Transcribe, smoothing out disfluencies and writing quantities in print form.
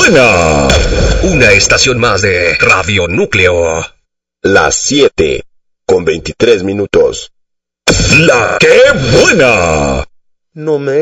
buena! Una estación más de Radio Núcleo. Las 7:23. ¡La qué buena! No me